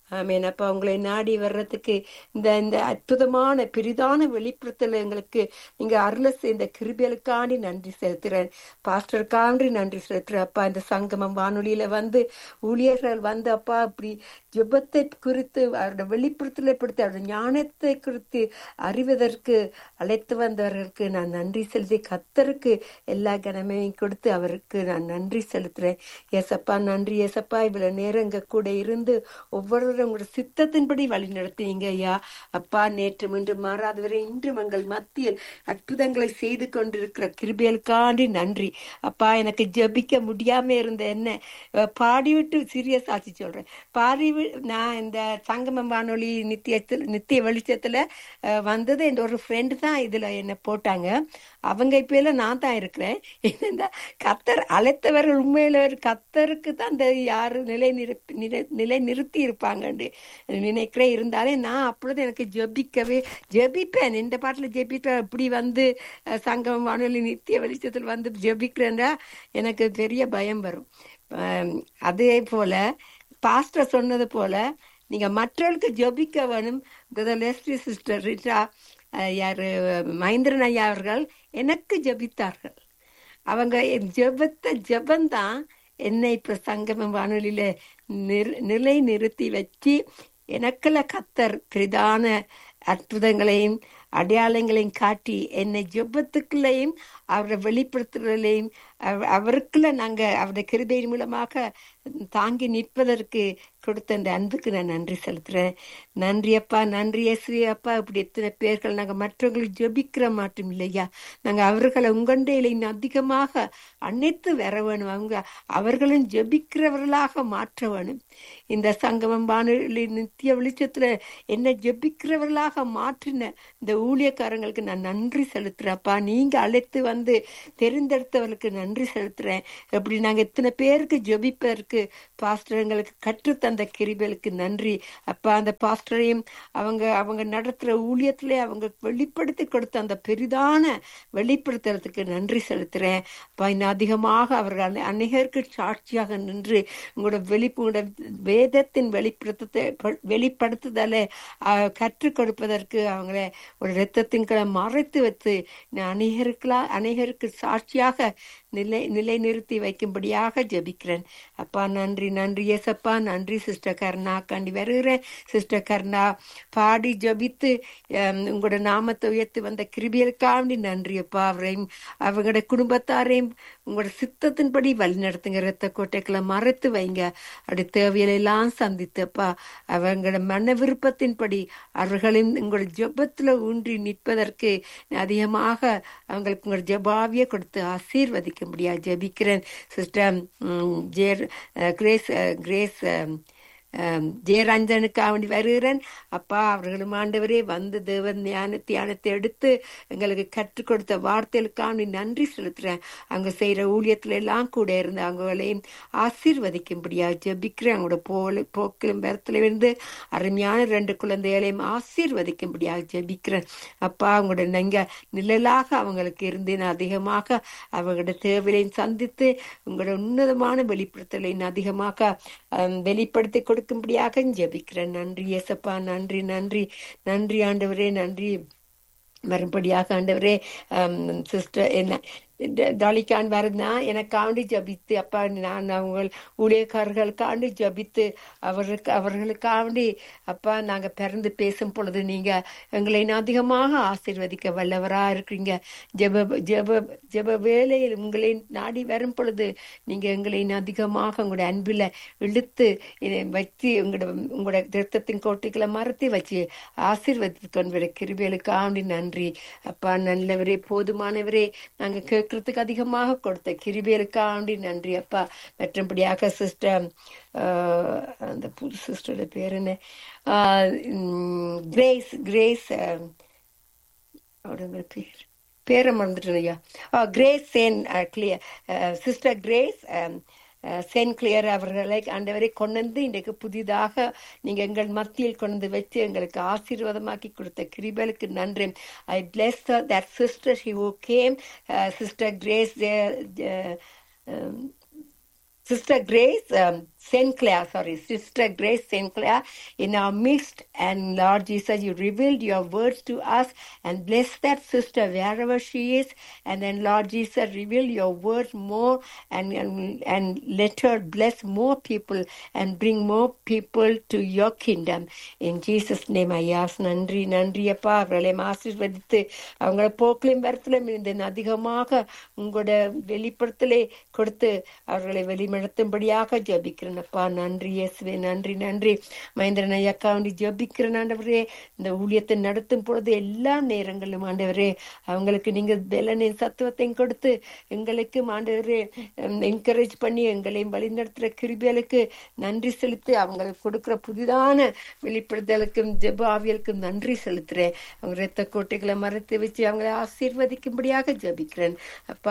ஆமேன். அப்ப உங்களை நாடி வர்றதுக்கு இந்த இந்த அற்புதமான பெரிதான வெளிப்படுத்தல் எங்களுக்கு நீங்க அருள செய்த கிருபைகளுக்காண்டி நன்றி செலுத்துறேன். பாஸ்டருக்காண்டி நன்றி செலுத்துறேன். அப்பா இந்த சங்கமம் வானொலியில வந்து ஊழியர்கள் வந்து அப்பா இப்படி ஜெபத்தை குறித்து அவருடைய வெளிப்படுத்தலை படுத்தி அவருடைய ஞானத்தை குறித்து அறிவதற்கு அழைத்து வந்தவர்களுக்கு நான் நன்றி செலுத்தி கத்தருக்கு எல்லா கனமையும் கொடுத்து அவருக்கு நான் நன்றி செலுத்துறேன். ஏசப்பா நன்றி ஏசப்பா. இவ்வளவு நேரம் எங்க கூட இருந்து ஒவ்வொருவரும் உங்களோட சித்தத்தின்படி வழி நடத்துவீங்க ஐயா. அப்பா நேற்று இன்று மாறாதவரை இன்றும் எங்கள் மத்தியில் அற்புதங்களை செய்து கொண்டிருக்கிற கிருபைகளுக்காண்டி நன்றி. அப்பா எனக்கு ஜெபிக்க முடியாம இருந்த என்ன பாடிவிட்டு சீரியஸ் ஆச்சு சொல்றேன். நான் இந்த சங்கமம் வானொலி நித்திய வெளிச்சத்துல வந்தது என் ஒரு ஃப்ரெண்டு தான் இதுல என்ன போட்டாங்க. அவங்க இப்ப எல்லாம் நான் தான் இருக்கிறேன். இந்த கத்தர் அழைத்தவர்கள் உண்மையில ஒரு கத்தருக்கு தான் இந்த யாரு நிலை நிறுத்தி இருப்பாங்கன்னு நினைக்கிறேன். இருந்தாலே நான் அப்பொழுது எனக்கு ஜெபிப்பேன். இந்த பாட்டுல ஜெபிப்பேன். இப்படி வந்து சங்கம் வானொலி நித்திய வெளிச்சத்தில் வந்து ஜெபிக்கிறேன்னா எனக்கு பெரிய பயம் வரும். அதே போல பாஸ்டர் சொன்னது போல நீங்க மற்றவர்களுக்கு ஜெபிக்க வேணும். சிஸ்டர் ரிட்டா யாரு மகேந்திரன் ஐயா அவர்கள் எனக்கு ஜெபித்தார்கள். அவங்க ஜெபந்தான் என்னை இப்ப சங்கமம் வானொலியில நிலை நிறுத்தி வச்சு எனக்குள்ள கத்தர் பிரதான அற்புதங்களையும் அடையாளங்களையும் காட்டி என்னை ஜெபத்துக்குள்ளையும் அவரை வெளிப்படுத்துதலையும் அவருக்குள்ள நாங்க அவருடைய கிருபையின் மூலமாக தாங்கி நிற்பதற்கு கொடுத்த அந்த அன்புக்கு நான் நன்றி செலுத்துறேன். நன்றி அப்பா, நன்றி இயேசுவே அப்பா. இப்படி எத்தனை பேர்கள் நாங்க மற்றவங்களுக்கு ஜெபிக்கிற மாட்டோம் இல்லையா, நாங்க அவர்களை உங்கண்டையில இன்னும் அதிகமாக அனைத்து வர வேணும். அவர்களும் ஜெபிக்கிறவர்களாக மாற்ற வேணும். இந்த சங்கமம் வானொலி நித்திய வெளிச்சத்துல என்ன ஜெபிக்கிறவர்களாக மாற்றின இந்த ஊழியக்காரங்களுக்கு நான் நன்றி செலுத்துறேன்ப்பா. நீங்க அழைத்து வந்து தெரிந்தெடுத்தவர்களுக்கு நன்றி செலுத்துறேன். எப்படி நாங்க எத்தனை பேருக்கு ஜெபிப்பதற்கு பாஸ்டர் எங்களுக்கு கற்றுத்தந்த கிருபைகளுக்கு நன்றி அப்பா. அந்த பாஸ்டரையும் அவங்க நடத்துற ஊழியத்திலே அவங்க வெளிப்படுத்தி கொடுத்த அந்த பெரிதான வெளிப்படுத்துறதுக்கு நன்றி செலுத்துறேன் அப்பா. இன்னும் அதிகமாக அவர்கள் அநேகருக்கு சாட்சியாக நின்று உங்களோட வேதத்தின் வெளிப்படுத்துதலை கற்றுக் கொடுப்பதற்கு அவங்கள ஒரு இரத்தத்தின் கீழே மறைத்து வைத்து அநேகருக்கு சாட்சியாக நிலை நிறுத்தி வைக்கும்படியாக ஜெபிக்கிறேன் அப்பா. நன்றி நன்றி ஏசப்பா. நன்றி சிஸ்டர் கருணா காண்டி வருகிறேன். சிஸ்டர் கருணா பாடி ஜபித்து உங்களோட நாமத்தை உயர்த்தி வந்த கிருபியலுக்காண்டி நன்றி அப்பா. அவரையும் அவங்களோட குடும்பத்தாரையும் உங்களோட சித்தத்தின்படி வழி நடத்துங்க. இரத்த கோட்டைகளை மறைத்து வைங்க. அப்படி தேவையெல்லாம் சந்தித்தப்பா அவங்களோட மன விருப்பத்தின்படி அவர்களின் உங்களோட ஜபத்துல ஊன்றி நிற்பதற்கு அதிகமாக அவங்களுக்கு உங்களோட ஜபாவிய கொடுத்து ஆசீர்வதிக்க முடியாது ஜெபிக்கிறேன். சிஸ்டர் கிரேஸ் ஜெயரஞ்சனுக்காக வேண்டி வருகிறேன் அப்பா. அவர்களும் ஆண்டவரே வந்து தேவன் தியானத்தை எடுத்து எங்களுக்கு கற்றுக் கொடுத்த வார்த்தைகளுக்காக நன்றி செலுத்துறேன். அவங்க செய்யற ஊழியத்துல எல்லாம் கூட இருந்து அவங்களையும் ஆசீர்வதிக்கும்படியா ஜெபிக்கிறேன். அவங்களோட போக்கிலும் பெறத்துல இருந்து அருமையான 2 குழந்தைகளையும் ஆசீர்வதிக்கும்படியாக ஜெபிக்கிறேன் அப்பா. அவங்களோட நீங்க நிழலாக அவங்களுக்கு இருந்து அதிகமாக அவங்களோட தேவையையும் சந்தித்து உங்களோட உன்னதமான வெளிப்படுத்தலை அதிகமாக வெளிப்படுத்தி கொடுக்கும்படியாக ஜெபிக்கிறேன். நன்றி ஏசப்பா. நன்றி நன்றி நன்றி ஆண்டவரே. நன்றி மறுபடியாக ஆண்டவரே. சிஸ்டர் என்ன டாலிக்கான் வருதுன்னா எனக்காண்டி ஜபித்து அப்பா. நான் அவங்க ஊழியக்காரர்களுக்காண்டி ஜபித்து அவர்களுக்காண்டி அப்பா நாங்க பிறந்து பேசும் பொழுது நீங்க எங்களை அதிகமாக ஆசீர்வதிக்க வல்லவரா இருக்கிறீங்க. ஜெப வேலையில் உங்களை நாடி வரும் பொழுது நீங்க எங்களை அதிகமாக உங்களோட அன்பில் இழுத்து வச்சு உங்களோட இரத்தத்தின் கோட்டைகளை மறைத்து வச்சு ஆசீர்வதித்து கொண்டு கிருபைகளுக்காண்டி நன்றி அப்பா. நல்லவரே, போதுமானவரே, நாங்க கேட்கறதுக்கு அதிகமாக கொடுத்த கிருபைகளுக்காண்டி நன்றி அப்பா. மற்றபடியாக சிஸ்டர் அந்த புது சிஸ்டரோட பேர் என்ன, கிரேஸ் அவருங்க பேரை மறந்துட்டேன் ஐயா. கிரேஸ் சேன் clear, sister grace Sen clear அவர்களை ஆண்டவரை கொண்டு வந்து இன்றைக்கு புதிதாக நீங்க எங்கள் மத்தியில் கொண்டு வச்சு எங்களுக்கு ஆசீர்வாதமாக்கி கொடுத்த கிருபைகளுக்கு நன்றி. I bless that sister who came, Sister Grace, Sinclair, sorry, Sister Grace Sinclair in our midst. And Lord Jesus, you revealed your words to us and bless that sister wherever she is. And then Lord Jesus, reveal your words more and let her bless more people and bring more people to your kingdom. In Jesus' name I ask. நன்றி நன்றி அப்பா. அவர்களை ஆசீர்வதித்து அவங்கள போக்கிலும் வரத்திலும் இந்த அதிகமாக உங்களோட வெளிப்படுத்தலை கொடுத்து அவர்களை வெளிப்படுத்தும்படியாக ஜபிக்கிறேன் அப்பா. நன்றி இயேசுவே, நன்றி நன்றி. மகேந்திரன் ஐயாக்கா வேண்டி ஜபிக்கிறேன் ஆண்டவரே. இந்த ஊழியத்தை நடத்தும் பொழுது எல்லா நேரங்களிலும் ஆண்டவரே அவங்களுக்கு நீங்க பலனின் சத்துவத்தையும் கொடுத்து எங்களுக்கும் ஆண்டவரே என்கரேஜ் பண்ணி எங்களையும் வழிநடத்துற கிருபைகளுக்கு நன்றி செலுத்தி அவங்களுக்கு கொடுக்குற புதிதான வெளிப்படுத்தலுக்கும் ஜெப ஆவியலுக்கும் நன்றி செலுத்துறேன். அவங்க இரத்த கோட்டைகளை மறைத்து வச்சு அவங்களை ஆசீர்வதிக்கும்படியாக ஜபிக்கிறேன் அப்பா.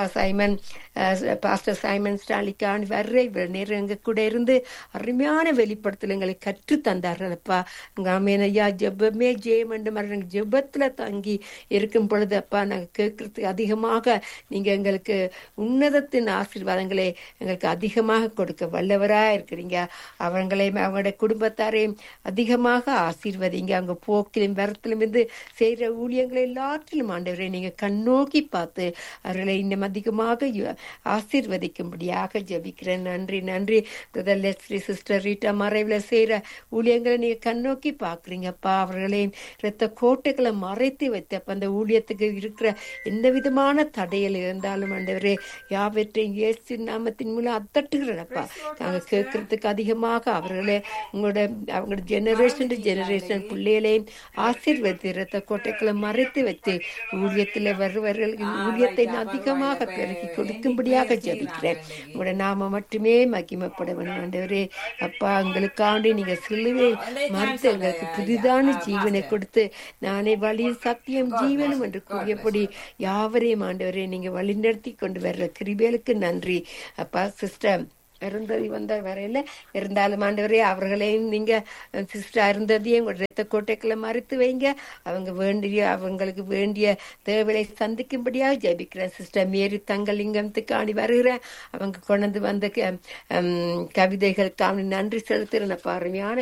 பாஸ்டர் சைமன் ஸ்டாலிக்கான் வர்ற நேரம் எங்க கூட இருந்து அருமையான வெளிப்படுத்தல் எங்களை கற்று தந்தார்கள் அப்பா. ஐயா ஜெபமே ஜெயம் என்று ஜெபத்துல தங்கி இருக்கும் பொழுது அப்பா நாங்கள் கேட்கறதுக்கு அதிகமாக நீங்க எங்களுக்கு உன்னதத்தின் ஆசீர்வாதங்களை எங்களுக்கு அதிகமாக கொடுக்க வல்லவரா இருக்கிறீங்க. அவங்களையும் அவங்களுடைய குடும்பத்தாரையும் அதிகமாக ஆசீர்வதிங்க. அவங்க போக்கிலும் வரத்திலும் இருந்து செய்யற ஊழியங்களை எல்லாற்றிலும் ஆண்டவரை நீங்க கண்ணோக்கி பார்த்து அவர்களை இன்னும் அதிகமாக ஆசீர்வதிக்கும்படியாக ஜபிக்கிறேன். நன்றி நன்றி. பிரதர் லெஸ்லி சிஸ்டர் ரீட்டா மறைவில் செய்யற ஊழியங்களை நீங்க கண்ணோக்கி பாக்குறீங்கப்பா. அவர்களையும் இரத்த கோட்டைகளை மறைத்து வைத்தப்ப அந்த ஊழியத்துக்கு இருக்கிற எந்த விதமான தடையில் இருந்தாலும் ஆண்டவரே யாவற்றையும் இயேசு நாமத்தின் மூலம் அத்தட்டுகிறப்பா. நாங்க கேட்கறதுக்கு அதிகமாக அவர்களே அவங்களோட ஜெனரேஷன் டு ஜெனரேஷன் பிள்ளைகளையும் ஆசீர்வதித்து இரத்த கோட்டைகளை மறைத்து வைத்து ஊழியத்தில் வருவர்களுக்கு ஊழியத்தை அதிகமாக பெருகி கொடுக்கும்படியாக ஜபிக்கிறேன். உங்களோட நாம மட்டுமே மகிமைப்பட வேண்டும் ஆண்டவரே அப்பா. உங்களுக்காண்டி நீங்க சிலுவை மறுத்து எங்களுக்கு புதிதான ஜீவனை கொடுத்து நானே வழி சத்தியம் ஜீவனும் என்று கூறியபடி யாவரையும் ஆண்டவரே நீங்க வழிநடத்தி கொண்டு வர்ற கிருபைகளுக்கு நன்றி அப்பா. சிஸ்டர் அருந்ததி வந்த வரையில இருந்தாலும் ஆண்டவரே அவர்களையும் நீங்க சிஸ்டர் அருந்ததியும் இரத்த கோட்டைகளை மறைத்து வைங்க. அவங்களுக்கு வேண்டிய தேவையை சந்திக்கும்படியாக ஜபிக்கிறேன். சிஸ்டர் மேரி தங்கலிங்கத்துக்காண்டி வருகிறேன். அவங்க கொண்டு வந்த கவிதைகளுக்கு நன்றி செலுத்துறேன். அருமையான